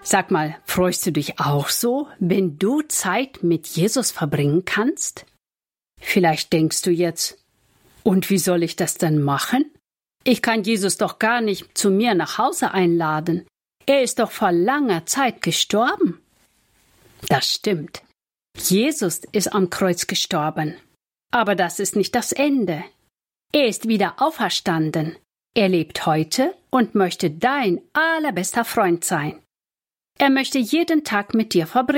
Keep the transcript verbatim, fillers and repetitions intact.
Sag mal, freust du dich auch so, wenn du Zeit mit Jesus verbringen kannst? Vielleicht denkst du jetzt, und wie soll ich das denn machen? Ich kann Jesus doch gar nicht zu mir nach Hause einladen. Er ist doch vor langer Zeit gestorben. Das stimmt. Jesus ist am Kreuz gestorben. Aber das ist nicht das Ende. Er ist wieder auferstanden. Er lebt heute und möchte dein allerbester Freund sein. Er möchte jeden Tag mit dir verbringen.